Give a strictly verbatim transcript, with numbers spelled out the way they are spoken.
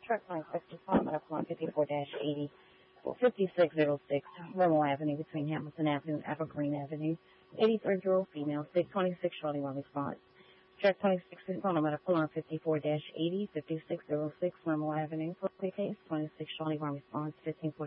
Truck twenty-six, respond medical on fifty-four eighty, fifty-six oh six Rummel Avenue between Hamilton Avenue and Evergreen Avenue. eighty-third year old female, six twenty-six, Shorty one response. Truck twenty-six, respond medical on fifty-four eighty, fifty-six oh six Rummel Avenue. For the case, twenty-six, Shorty one response, fifteen forty.